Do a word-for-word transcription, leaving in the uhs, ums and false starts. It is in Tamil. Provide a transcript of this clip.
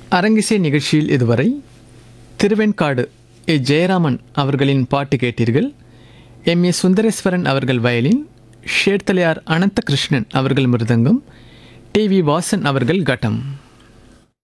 அரங்கிசை நிகழ்ச்சியில் இதுவரை திருவெண்காடு ஏ ஜெயராமன் அவர்களின் பாட்டு கேட்டீர்கள். எம் ஏ சுந்தரேஸ்வரன் அவர்கள் வயலின், ஷேர்தலையார் அனந்தகிருஷ்ணன் அவர்கள் மிருதங்கம், டி வி வாசன் அவர்கள் கட்டம்.